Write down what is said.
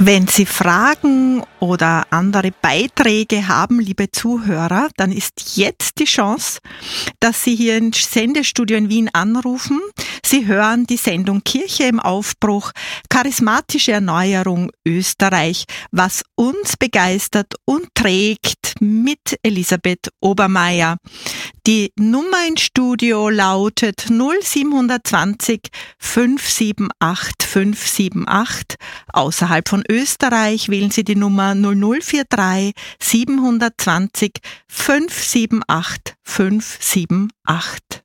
Wenn Sie Fragen oder andere Beiträge haben, liebe Zuhörer, dann ist jetzt die Chance, dass Sie hier im Sendestudio in Wien anrufen. Sie hören die Sendung Kirche im Aufbruch, charismatische Erneuerung Österreich, was uns begeistert und trägt mit Elisabeth Obermeier. Die Nummer ins Studio lautet 0720 578 578. Außerhalb von Österreich wählen Sie die Nummer 0043 720 578 578.